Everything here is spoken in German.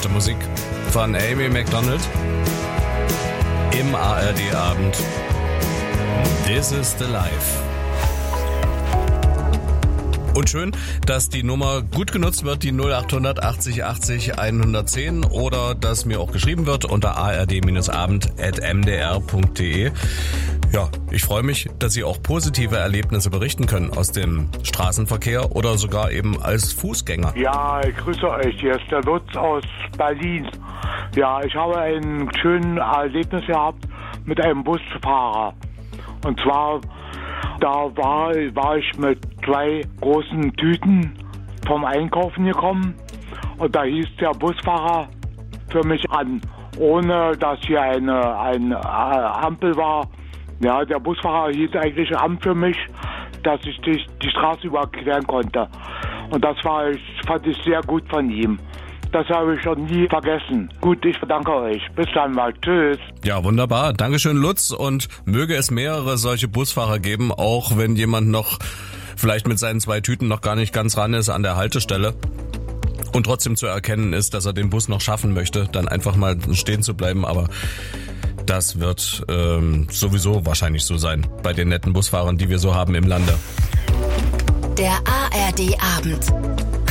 traumhafte Musik von Amy Macdonald im ARD-Abend. This is the life. Und schön, dass die Nummer gut genutzt wird, die 0800 80 80 110, oder dass mir auch geschrieben wird unter ard-abend@mdr.de. Ja, ich freue mich, dass Sie auch positive Erlebnisse berichten können aus dem Straßenverkehr oder sogar eben als Fußgänger. Ja, ich grüße euch. Hier ist der Lutz aus Berlin. Ja, ich habe ein schönes Erlebnis gehabt mit einem Busfahrer. Und zwar, da war ich mit 2 großen Tüten vom Einkaufen gekommen und da hieß der Busfahrer für mich an, ohne dass hier eine Ampel war. Ja, der Busfahrer hielt eigentlich an für mich, dass ich die Straße überqueren konnte. Und das fand ich sehr gut von ihm. Das habe ich schon nie vergessen. Gut, ich bedanke euch. Bis dann mal. Tschüss. Ja, wunderbar. Dankeschön, Lutz. Und möge es mehrere solche Busfahrer geben, auch wenn jemand noch vielleicht mit seinen 2 Tüten noch gar nicht ganz ran ist an der Haltestelle und trotzdem zu erkennen ist, dass er den Bus noch schaffen möchte, dann einfach mal stehen zu bleiben. Aber das wird sowieso wahrscheinlich so sein bei den netten Busfahrern, die wir so haben im Lande. Der ARD-Abend.